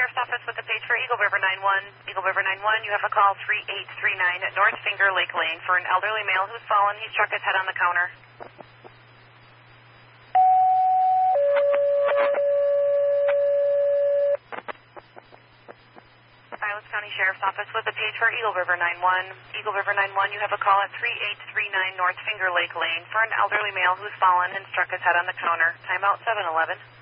Sheriff's Office with the page for Eagle River 91. Eagle River 91, you have a call 3839 at North Finger Lake Lane for an elderly male who's fallen. He struck his head on the counter. Iowa County Sheriff's Office with the page for Eagle River 91. Eagle River 91, you have a call at 3839 North Finger Lake Lane for an elderly male who's fallen and struck his head on the counter. Timeout 711.